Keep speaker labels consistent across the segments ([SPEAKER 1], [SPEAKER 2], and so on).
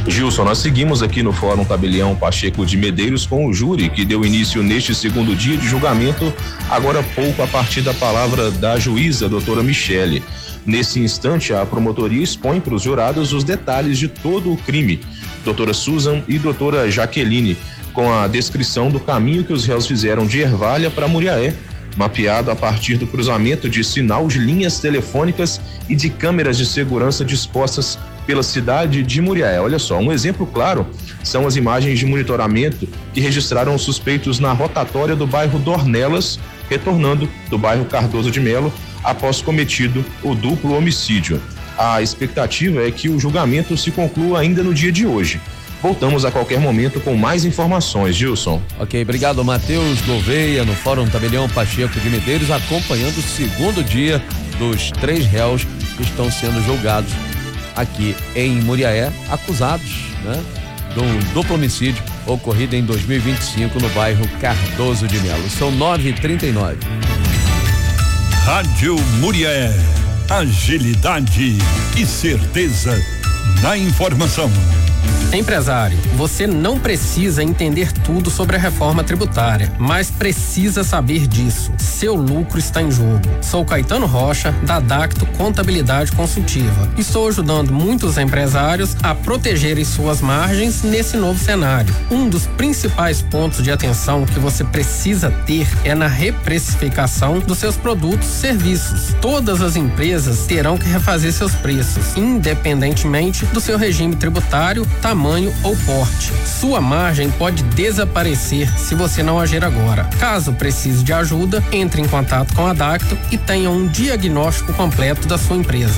[SPEAKER 1] Gilson, nós seguimos aqui no Fórum Tabelião Pacheco de Medeiros com o júri que deu início neste segundo dia de julgamento, agora há pouco a partir da palavra da juíza, doutora Michele. Nesse instante, a promotoria expõe para os jurados os detalhes de todo o crime, doutora Susan e doutora Jaqueline, com a descrição do caminho que os réus fizeram de Ervália para Muriaé, mapeado a partir do cruzamento de sinal de linhas telefônicas e de câmeras de segurança dispostas pela cidade de Muriaé. Olha só, um exemplo claro são as imagens de monitoramento que registraram os suspeitos na rotatória do bairro Dornelas, retornando do bairro Cardoso de Melo após cometido o duplo homicídio. A expectativa é que o julgamento se conclua ainda no dia de hoje. Voltamos a qualquer momento com mais informações, Gilson.
[SPEAKER 2] Ok, obrigado, Matheus Gouveia, no Fórum Tabelião Pacheco de Medeiros, acompanhando o segundo dia dos 3 réus que estão sendo julgados aqui em Muriaé, acusados, né, de um duplo homicídio ocorrido em 2025 no bairro Cardoso de Melo. São 9h39.
[SPEAKER 3] Rádio Muriaé, agilidade e certeza na informação.
[SPEAKER 4] Empresário, você não precisa entender tudo sobre a reforma tributária, mas precisa saber disso. Seu lucro está em jogo. Sou Caetano Rocha, da Dacto Contabilidade Consultiva. Estou ajudando muitos empresários a protegerem suas margens nesse novo cenário. Um dos principais pontos de atenção que você precisa ter é na reprecificação dos seus produtos e serviços. Todas as empresas terão que refazer seus preços, independentemente do seu regime tributário, tamanho ou porte. Sua margem pode desaparecer se você não agir agora. Caso precise de ajuda, entre em contato com a Dacto e tenha um diagnóstico completo da sua empresa.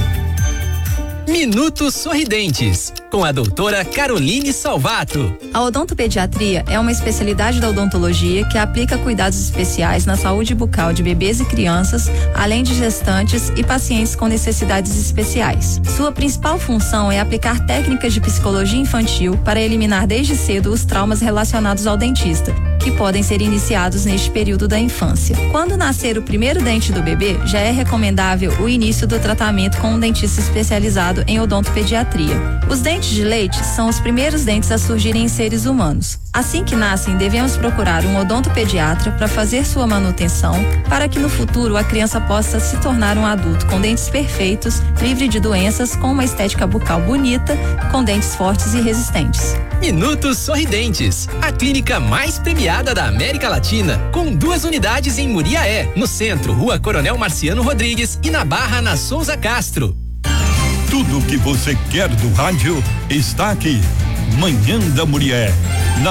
[SPEAKER 5] Minutos Sorridentes, com a doutora Caroline Salvato.
[SPEAKER 6] A odontopediatria é uma especialidade da odontologia que aplica cuidados especiais na saúde bucal de bebês e crianças, além de gestantes e pacientes com necessidades especiais. Sua principal função é aplicar técnicas de psicologia infantil para eliminar desde cedo os traumas relacionados ao dentista, que podem ser iniciados neste período da infância. Quando nascer o primeiro dente do bebê, já é recomendável o início do tratamento com um dentista especializado em odontopediatria. Os dentes de leite são os primeiros dentes a surgirem em seres humanos. Assim que nascem, devemos procurar um odontopediatra para fazer sua manutenção, para que no futuro a criança possa se tornar um adulto com dentes perfeitos, livre de doenças, com uma estética bucal bonita, com dentes fortes e resistentes.
[SPEAKER 5] Minutos Sorridentes, a clínica mais premiada da América Latina, com 2 unidades em Muriaé, no centro, Rua Coronel Marciano Rodrigues, e na Barra, na Souza Castro.
[SPEAKER 3] Tudo o que você quer do rádio está aqui. Manhã da Muriaé, na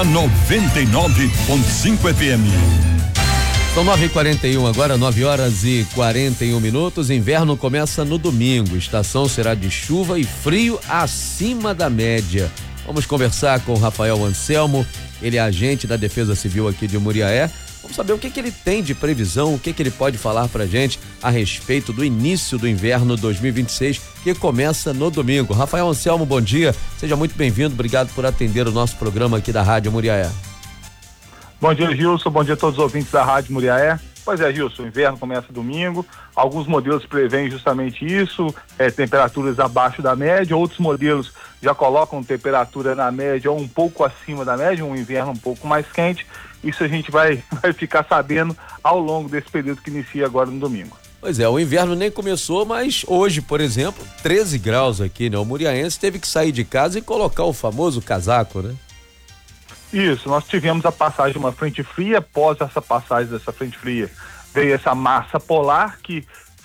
[SPEAKER 3] 99.5 FM.
[SPEAKER 2] São 9h41 agora, 9h41. Inverno começa no domingo. Estação será de chuva e frio acima da média. Vamos conversar com o Rafael Anselmo, ele é agente da Defesa Civil aqui de Muriaé. Vamos saber o que ele tem de previsão, o que ele pode falar pra gente a respeito do início do inverno 2026, que começa no domingo. Rafael Anselmo, bom dia, seja muito bem-vindo, obrigado por atender o nosso programa aqui da Rádio Muriaé.
[SPEAKER 7] Bom dia, Gilson, bom dia a todos os ouvintes da Rádio Muriaé. Pois é, Gilson, o inverno começa domingo, alguns modelos preveem justamente isso, temperaturas abaixo da média, outros modelos já colocam temperatura na média ou um pouco acima da média, um inverno um pouco mais quente. Isso a gente vai ficar sabendo ao longo desse período que inicia agora no domingo.
[SPEAKER 2] Pois é, o inverno nem começou, mas hoje, por exemplo, 13 graus aqui, né? O muriaense teve que sair de casa e colocar o famoso casaco, né?
[SPEAKER 7] Isso, nós tivemos a passagem de uma frente fria. Após essa passagem dessa frente fria, veio essa massa polar que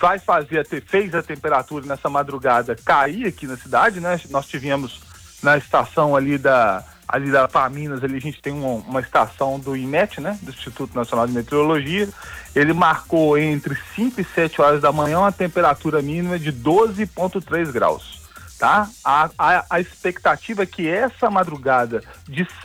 [SPEAKER 7] fez a temperatura nessa madrugada cair aqui na cidade, né? Nós tivemos na estação ali da Paminas, ali a gente tem uma estação do IMET, né? Do Instituto Nacional de Meteorologia. Ele marcou entre 5 e 7 horas da manhã uma temperatura mínima de 12,3 graus, tá? A expectativa é que essa madrugada de